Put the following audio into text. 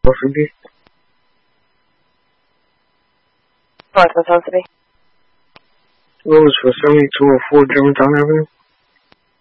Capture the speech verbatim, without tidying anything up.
Washington, D C. What's the City? Rose for seventy-two oh four Germantown Avenue.